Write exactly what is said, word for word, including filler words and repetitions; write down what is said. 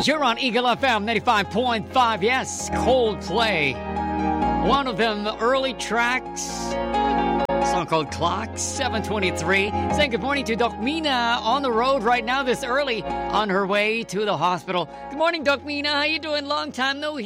You're on Eagle F M ninety-five point five. Yes, Coldplay. One of them early tracks. A song called Clock, seven twenty-three. Saying good morning to Doc Mina on the road right now this early on her way to the hospital. Good morning, Doc Mina. How you doing? Long time no